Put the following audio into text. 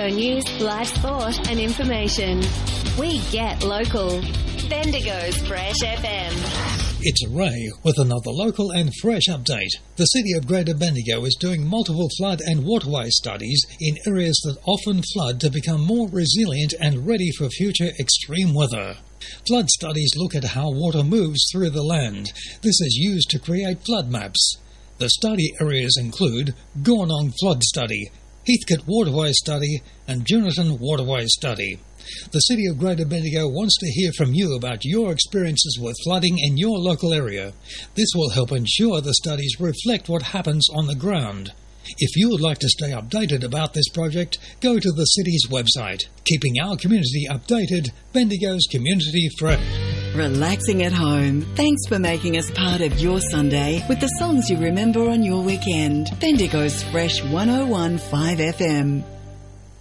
Bendigo news, live sport and information. We get local. Bendigo's Fresh FM. It's Ray with another local and fresh update. The City of Greater Bendigo is doing multiple flood and waterway studies in areas that often flood to become more resilient and ready for future extreme weather. Flood studies look at how water moves through the land. This is used to create flood maps. The study areas include Gornong Flood Study, Heathcote Waterway Study and Juniton Waterway Study. The City of Greater Bendigo wants to hear from you about your experiences with flooding in your local area. This will help ensure the studies reflect what happens on the ground. If you would like to stay updated about this project, go to the city's website. Keeping our community updated, Bendigo's Community Fresh. Relaxing at home. Thanks for making us part of your Sunday with the songs you remember on your weekend. Bendigo's Fresh 101.5 FM.